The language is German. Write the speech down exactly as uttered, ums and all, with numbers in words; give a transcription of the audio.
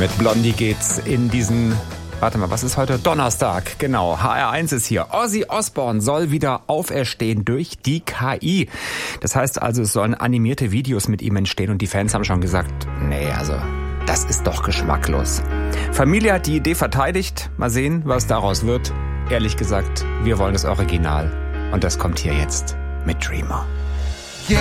Mit Blondie geht's in diesen, warte mal, was ist heute? Donnerstag, genau. H R eins ist hier. Ozzy Osbourne soll wieder auferstehen durch die K I. Das heißt also, es sollen animierte Videos mit ihm entstehen und die Fans haben schon gesagt, nee, also das ist doch geschmacklos. Familie hat die Idee verteidigt. Mal sehen, was daraus wird. Ehrlich gesagt, wir wollen das Original. Und das kommt hier jetzt mit Dreamer.